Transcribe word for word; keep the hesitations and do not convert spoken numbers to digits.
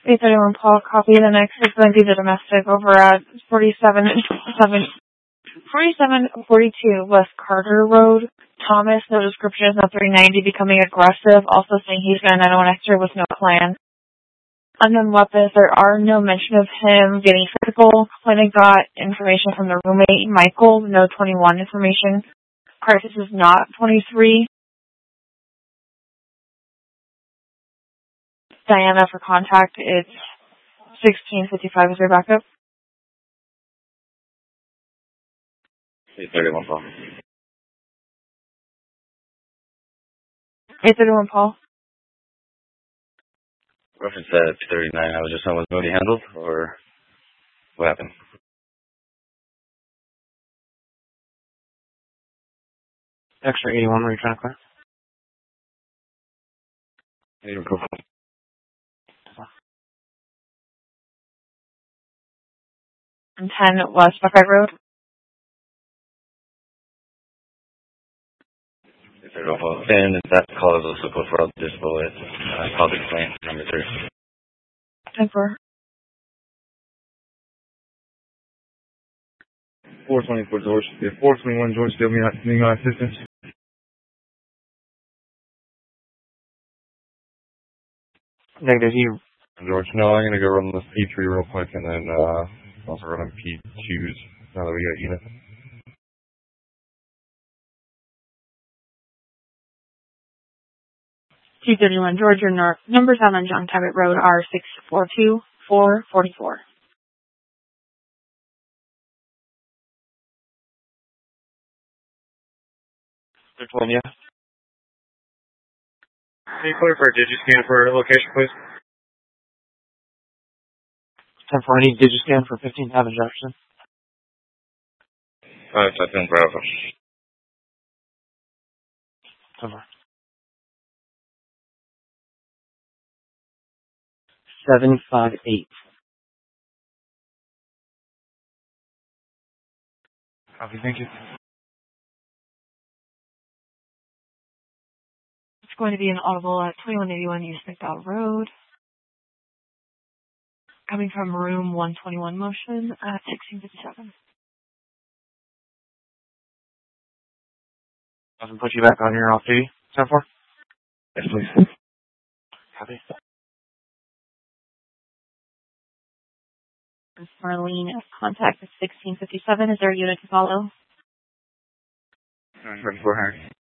eight thirty-one Paul, copy. The next is going to be the domestic over at forty-seven forty-two West Carter Road. Thomas, no description, is now three ninety, becoming aggressive, also saying he's got a nine oh one extra with no plan. Unknown weapons, there are no mention of him getting physical. Clinic got information from the roommate, Michael, no twenty-one information. Crisis is not twenty-three. Diana for contact, it's sixteen fifty-five is your backup. eight thirty-one Paul. eight thirty-one Paul. Reference at two thirty-nine, I was just on was nobody handled, or what happened? Extra eighty-one, were you trying to clear? eighty-one Paul. And ten West Buckeye Road. And that call is also code for all disable it. I called it claim number three. ten four. four twenty-four George. Yeah, four twenty-one George, still need my assistance. Negative, you. George, no, I'm going to go run this P three real quick and then uh, also run P twos now that we got unit. two thirty-one Georgia North. Numbers out on John Cabot Road are six four two, four forty-four. Which one, yeah? Can you clear for a digiscan for location, please? ten four, I need digiscan for fifteen Avenue Jefferson. Five, seven, Bravo. ten four. seven five eight. Copy, thank you. It's going to be an audible at twenty-one eighty-one East McDowell Road. Coming from room one twenty-one motion at sixteen fifty-seven. I can put you back on your off duty. ten four? Yes, please. Copy. Marlene, contact is sixteen fifty-seven. Is there a unit to follow? Ready for her.